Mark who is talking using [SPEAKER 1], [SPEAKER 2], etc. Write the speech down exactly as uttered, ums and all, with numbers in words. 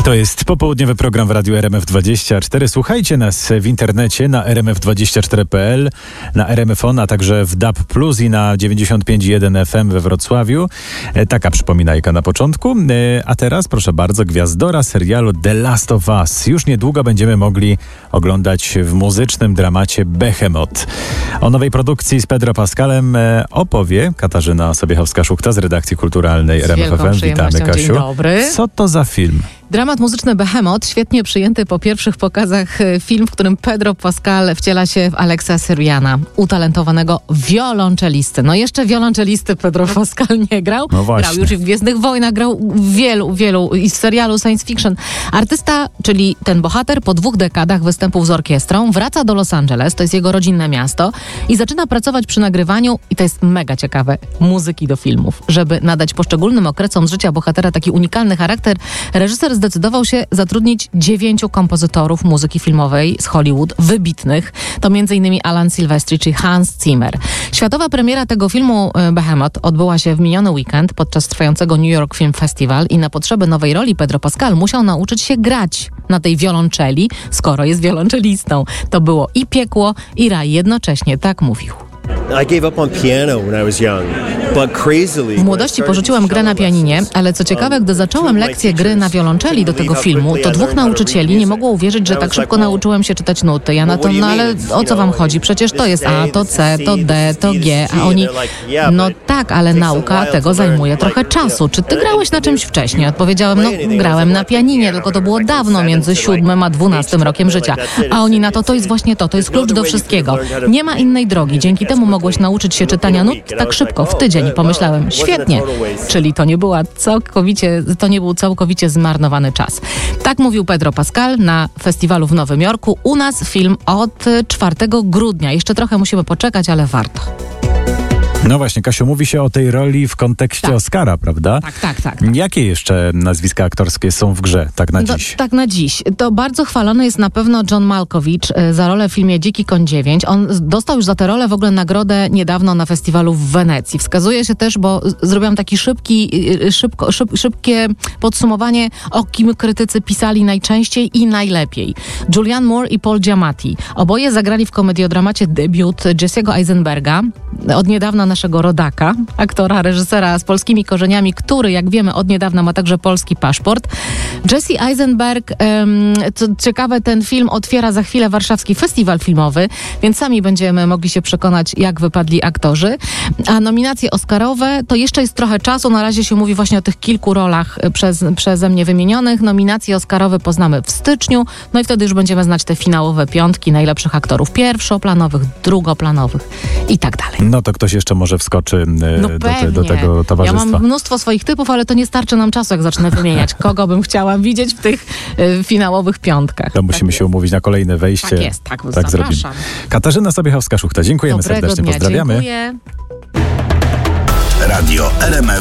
[SPEAKER 1] To jest popołudniowy program w Radiu R M F dwadzieścia cztery. Słuchajcie nas w internecie na r m f dwadzieścia cztery kropka p l, na R M F on, a także w D A B plus i na dziewięćdziesiąt pięć przecinek jeden F M we Wrocławiu. E, taka przypominajka na początku. E, a teraz, proszę bardzo, gwiazdora serialu The Last of Us. Już niedługo będziemy mogli oglądać w muzycznym dramacie Behemoth. O nowej produkcji z Pedro Pascalem e, opowie Katarzyna Sobiechowska-Szukta z redakcji kulturalnej R M F F M. Witamy, Kasiu.
[SPEAKER 2] Dzień dobry.
[SPEAKER 1] Co to za film?
[SPEAKER 2] Dramat muzyczny Behemoth, świetnie przyjęty po pierwszych pokazach film, w którym Pedro Pascal wciela się w Alexa Siriana, utalentowanego wiolonczelisty. No jeszcze wiolonczelisty Pedro Pascal nie grał.
[SPEAKER 1] No właśnie.
[SPEAKER 2] Grał już i w Gwiezdnych Wojnach, grał w wielu, wielu i w serialu science fiction. Artysta, czyli ten bohater, po dwóch dekadach występów z orkiestrą wraca do Los Angeles, to jest jego rodzinne miasto, i zaczyna pracować przy nagrywaniu, i to jest mega ciekawe, muzyki do filmów. Żeby nadać poszczególnym okresom z życia bohatera taki unikalny charakter, reżyser zdecydował się zatrudnić dziewięciu kompozytorów muzyki filmowej z Hollywood, wybitnych. To między innymi Alan Silvestri czy Hans Zimmer. Światowa premiera tego filmu Behemoth odbyła się w miniony weekend podczas trwającego New York Film Festival i na potrzeby nowej roli Pedro Pascal musiał nauczyć się grać na tej wiolonczeli, skoro jest wiolonczelistą. To było i piekło, i raj jednocześnie, tak mówił. W młodości porzuciłem grę na pianinie, ale co ciekawe, gdy zacząłem lekcję gry na wiolonczeli do tego filmu, to dwóch nauczycieli nie mogło uwierzyć, że tak szybko nauczyłem się czytać nuty. Ja na to, no ale o co wam chodzi? Przecież to jest A, to C, to D, to G, a oni, no tak, ale nauka tego zajmuje trochę czasu. Czy ty grałeś na czymś wcześniej? Odpowiedziałem, no grałem na pianinie, tylko to było dawno, między siódmym a dwunastym rokiem życia. A oni na to, to jest właśnie to, to jest klucz do wszystkiego. Nie ma innej drogi, dzięki temu mogłeś nauczyć się czytania nut tak szybko, w tydzień. Pomyślałem, świetnie. Czyli to nie była całkowicie, to nie był całkowicie zmarnowany czas. Tak mówił Pedro Pascal na festiwalu w Nowym Jorku. U nas film od czwartego grudnia. Jeszcze trochę musimy poczekać, ale warto.
[SPEAKER 1] No właśnie, Kasiu, mówi się o tej roli w kontekście
[SPEAKER 2] tak.
[SPEAKER 1] Oscara, prawda?
[SPEAKER 2] Tak, tak, tak, tak.
[SPEAKER 1] Jakie jeszcze nazwiska aktorskie są w grze, tak na
[SPEAKER 2] Do,
[SPEAKER 1] dziś?
[SPEAKER 2] tak na dziś. To bardzo chwalony jest na pewno John Malkovich y, za rolę w filmie Dziki Koń dziewięć. On dostał już za tę rolę w ogóle nagrodę niedawno na festiwalu w Wenecji. Wskazuje się też, bo z, zrobiłam taki szybki, y, szybko, szyb, szybkie podsumowanie, o kim krytycy pisali najczęściej i najlepiej. Julianne Moore i Paul Giamatti. Oboje zagrali w komediodramacie debiut Jesse'ego Eisenberga, od niedawna naszego rodaka, aktora, reżysera z polskimi korzeniami, który, jak wiemy, od niedawna ma także polski paszport. Jesse Eisenberg, um, co ciekawe, ten film otwiera za chwilę Warszawski Festiwal Filmowy, więc sami będziemy mogli się przekonać, jak wypadli aktorzy. A nominacje oscarowe, to jeszcze jest trochę czasu, na razie się mówi właśnie o tych kilku rolach przez, przeze mnie wymienionych. Nominacje oscarowe poznamy w styczniu, no i wtedy już będziemy znać te finałowe piątki najlepszych aktorów pierwszoplanowych, drugoplanowych i tak dalej.
[SPEAKER 1] No to ktoś jeszcze może wskoczy
[SPEAKER 2] no
[SPEAKER 1] do, te, do tego towarzystwa.
[SPEAKER 2] Ja mam mnóstwo swoich typów, ale to nie starczy nam czasu, jak zacznę wymieniać, kogo bym chciała widzieć w tych y, finałowych piątkach.
[SPEAKER 1] To musimy tak się umówić na kolejne wejście.
[SPEAKER 2] Tak jest, tak,
[SPEAKER 1] tak zrobimy. Katarzyna Sobiechowska-Szukta, dziękujemy
[SPEAKER 2] Dobrego
[SPEAKER 1] serdecznie,
[SPEAKER 2] dnia,
[SPEAKER 1] pozdrawiamy.
[SPEAKER 2] Dziękuję.
[SPEAKER 3] Radio R M F